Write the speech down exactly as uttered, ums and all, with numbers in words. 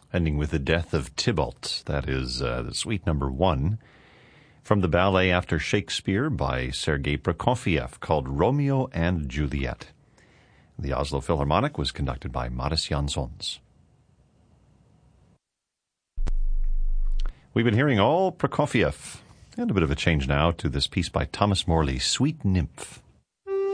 ending with the death of Tybalt. That is uh, the suite number one from the ballet after Shakespeare by Sergei Prokofiev called Romeo and Juliet. The Oslo Philharmonic was conducted by Mattis Jansons. We've been hearing all Prokofiev, and a bit of a change now to this piece by Thomas Morley, Sweet Nymph.